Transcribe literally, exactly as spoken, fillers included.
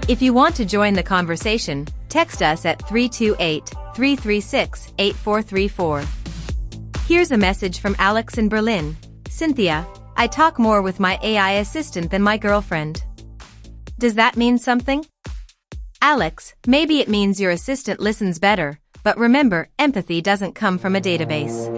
If you want to join the conversation, text us at three two eight, three three six, eight four three four. Here's a message from Alex in Berlin. Cynthia, I talk more with my A I assistant than my girlfriend. Does that mean something? Alex, maybe it means your assistant listens better, but remember, empathy doesn't come from a database.